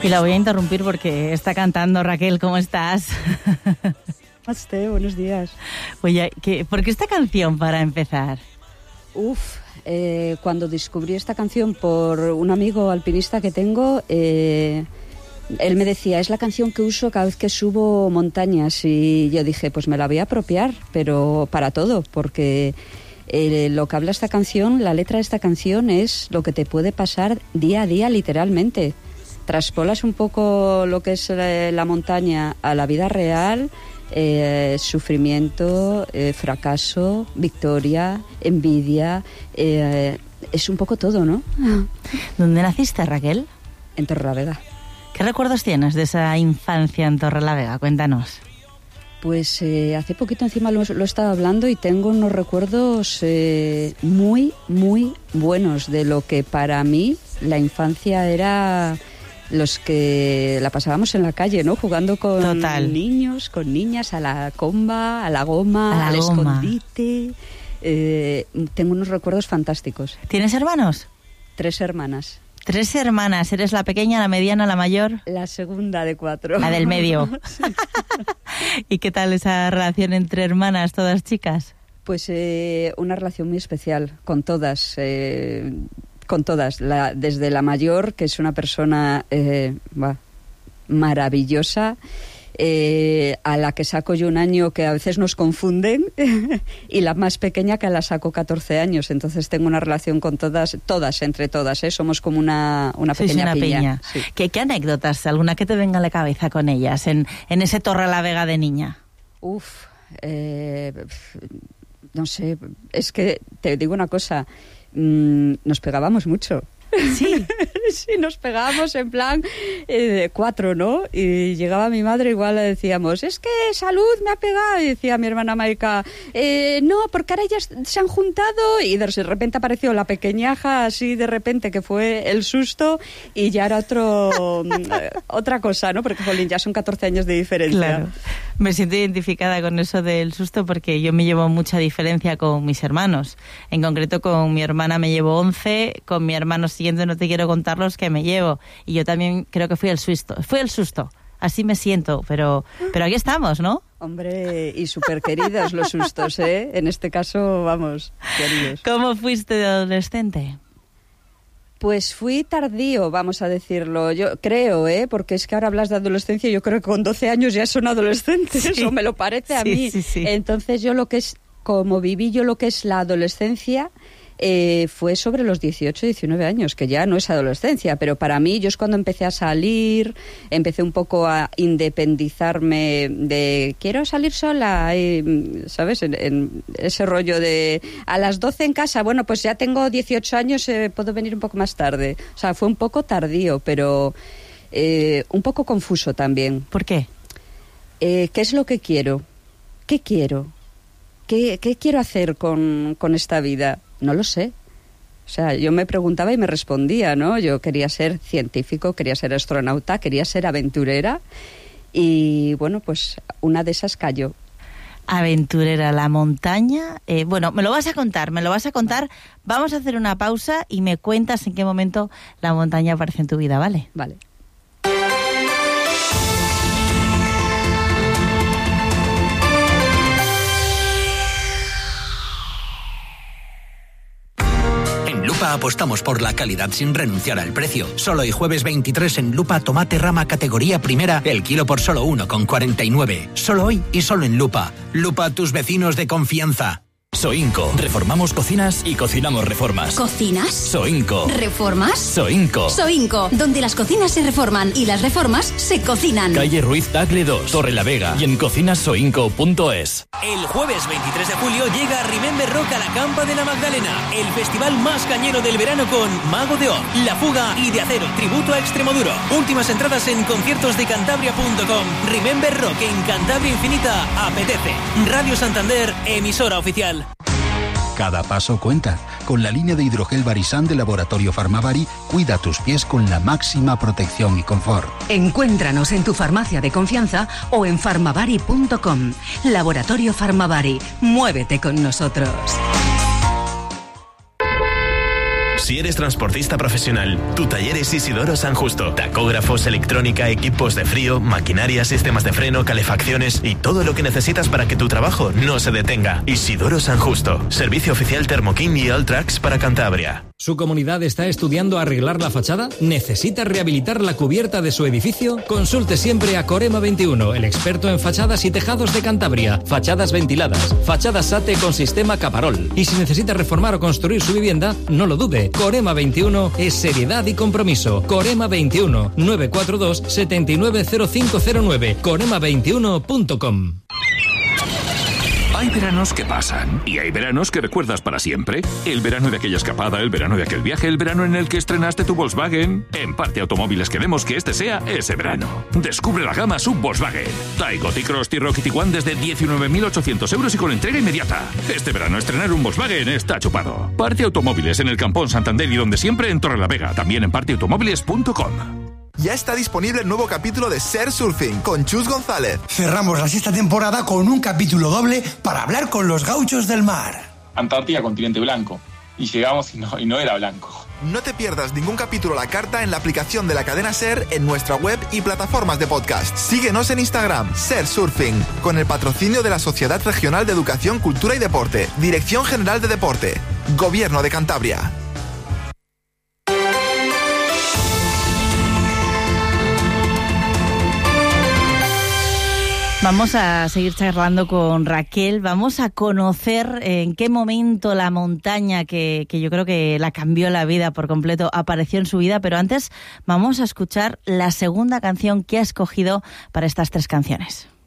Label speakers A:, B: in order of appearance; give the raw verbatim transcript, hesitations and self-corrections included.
A: Y la voy a interrumpir porque está cantando. Raquel, ¿cómo estás?
B: Hasta, buenos días.
A: Oye, ¿qué, ¿por qué esta canción para empezar?
B: Uf, eh, cuando descubrí esta canción por un amigo alpinista que tengo, eh, él me decía, es la canción que uso cada vez que subo montañas, y yo dije, pues me la voy a apropiar, pero para todo, porque eh, lo que habla esta canción, la letra de esta canción es lo que te puede pasar día a día literalmente. Traspolas un poco lo que es la, la montaña a la vida real. Eh, sufrimiento, eh, fracaso, victoria, envidia, eh, es un poco todo, ¿no?
A: ¿Dónde naciste, Raquel?
B: En Torrelavega.
A: ¿Qué recuerdos tienes de esa infancia en Torrelavega? Cuéntanos.
B: Pues eh, hace poquito encima lo, lo he estado hablando y tengo unos recuerdos eh, muy, muy buenos de lo que para mí la infancia era... Los que la pasábamos en la calle, ¿no? Jugando con Total. niños, con niñas, a la comba, a la goma,
A: a la
B: al
A: goma.
B: escondite. Eh, tengo unos recuerdos fantásticos.
A: ¿Tienes hermanos?
B: Tres hermanas.
A: Tres hermanas. ¿Eres la pequeña, la mediana, la mayor?
B: La segunda de cuatro.
A: La del medio.
B: Sí.
A: ¿Y qué tal esa relación entre hermanas, todas chicas?
B: Pues eh, una relación muy especial con todas. Eh, con todas, la, desde la mayor, que es una persona eh, bah, maravillosa, eh, a la que saco yo un año que a veces nos confunden, y la más pequeña, que la saco catorce años. Entonces tengo una relación con todas, todas, entre todas, ¿eh? Somos como una, una pequeña
A: sí, una
B: piña.
A: piña. Sí. ¿Qué, ¿Qué anécdotas, alguna que te venga a la cabeza con ellas, en, en ese Torrelavega de niña?
B: Uf, eh, no sé, es que te digo una cosa... Mm, nos pegábamos mucho.
A: Sí.
B: Sí, nos pegábamos en plan eh, cuatro, ¿no? Y llegaba mi madre, igual le decíamos, es que Salud me ha pegado. Y decía mi hermana Maika, eh, no, porque ahora ellas se han juntado. Y de repente apareció la pequeñaja, así de repente, que fue el susto. Y ya era otro otra cosa, ¿no? Porque, jolín, ya son catorce años de diferencia.
A: Claro. Me siento identificada con eso del susto, porque yo me llevo mucha diferencia con mis hermanos. En concreto, con mi hermana me llevo once, con mi hermano siguiente no te quiero contar los que me llevo. Y yo también creo que fui el susto. Fui el susto. Así me siento, pero pero aquí estamos, ¿no?
B: Hombre, y súper queridos los sustos, ¿eh? En este caso, vamos, queridos.
A: ¿Cómo fuiste de adolescente?
B: Pues fui tardío, vamos a decirlo. Yo creo, ¿eh? Porque es que ahora hablas de adolescencia, yo creo que con doce años ya son adolescentes, sí. Eso me lo parece a
A: sí,
B: mí.
A: Sí, sí.
B: Entonces yo lo que es, como viví yo lo que es la adolescencia... Eh, fue sobre los dieciocho, diecinueve años, que ya no es adolescencia, pero para mí, yo es cuando empecé a salir, empecé un poco a independizarme de quiero salir sola, y, ¿sabes? En, en ese rollo de a las doce en casa, bueno, pues ya tengo dieciocho años, eh, puedo venir un poco más tarde. O sea, fue un poco tardío, pero eh, un poco confuso también.
A: ¿Por qué?
B: Eh, ¿Qué es lo que quiero? ¿Qué quiero? ¿Qué, qué quiero hacer con, con esta vida? No lo sé. O sea, yo me preguntaba y me respondía, ¿no? Yo quería ser científico, quería ser astronauta, quería ser aventurera y, bueno, pues una de esas cayó.
A: Aventurera, la montaña... Eh, bueno, me lo vas a contar, me lo vas a contar. Vamos a hacer una pausa y me cuentas en qué momento la montaña aparece en tu vida, ¿vale?
B: Vale.
C: Lupa apostamos por la calidad sin renunciar al precio. Solo hoy jueves veintitrés en Lupa, tomate rama categoría primera, el kilo por solo uno con cuarenta y nueve. Solo hoy y solo en Lupa. Lupa, tus vecinos de confianza.
D: Soinco. Reformamos cocinas y cocinamos reformas.
E: ¿Cocinas?
D: Soinco.
E: ¿Reformas?
D: Soinco.
E: Soinco, donde las cocinas se reforman y las reformas se cocinan.
D: Calle Ruiz Tagle dos, Torrelavega y en cocinas soinco punto es.
F: El jueves veintitrés de julio llega Remember Rock a la Campa de la Magdalena, el festival más cañero del verano con Mago de Oz, La Fuga y De Acero, tributo a Extremoduro. Últimas entradas en conciertos de cantabria punto com. Remember Rock en Cantabria Infinita apetece. Radio Santander, emisora oficial.
G: Cada paso cuenta. Con la línea de hidrogel Barisan de Laboratorio Farmavari, cuida tus pies con la máxima protección y confort.
H: Encuéntranos en tu farmacia de confianza o en farmavari punto com. Laboratorio Farmavari. Muévete con nosotros.
I: Si eres transportista profesional, tu taller es Isidoro San Justo. Tacógrafos, electrónica, equipos de frío, maquinaria, sistemas de freno, calefacciones y todo lo que necesitas para que tu trabajo no se detenga. Isidoro San Justo. Servicio oficial Thermokin y Alltrax para Cantabria.
J: ¿Su comunidad está estudiando arreglar la fachada? ¿Necesita rehabilitar la cubierta de su edificio? Consulte siempre a Corema veintiuno, el experto en fachadas y tejados de Cantabria. Fachadas ventiladas, fachadas SATE con sistema Caparol. Y si necesita reformar o construir su vivienda, no lo dude. Corema veintiuno es seriedad y compromiso. Corema veintiuno, nueve cuatro dos, siete nueve cero cinco cero nueve. corema veintiuno punto com.
K: Hay veranos que pasan y hay veranos que recuerdas para siempre. El verano de aquella escapada, el verano de aquel viaje, el verano en el que estrenaste tu Volkswagen. En Parte Automóviles queremos que este sea ese verano. Descubre la gama sub Volkswagen. Taigo, T-Cross, T-Roc y Tiguan desde diecinueve mil ochocientos euros y con entrega inmediata. Este verano estrenar un Volkswagen está chupado. Parte Automóviles en el Campón Santander y donde siempre en Torrelavega. También en parte automóviles punto com.
L: Ya está disponible el nuevo capítulo de Ser Surfing con Chus González.
M: Cerramos la sexta temporada con un capítulo doble para hablar con los gauchos del mar.
N: Antártida, continente blanco. Y llegamos y no, y no era blanco.
L: No te pierdas ningún capítulo a la carta en la aplicación de la cadena Ser, en nuestra web y plataformas de podcast. Síguenos en Instagram, Ser Surfing, con el patrocinio de la Sociedad Regional de Educación, Cultura y Deporte, Dirección General de Deporte, Gobierno de Cantabria.
A: Vamos a seguir charlando con Raquel, vamos a conocer en qué momento la montaña, que, que yo creo que la cambió la vida por completo, apareció en su vida, pero antes vamos a escuchar la segunda canción que ha escogido para estas tres canciones.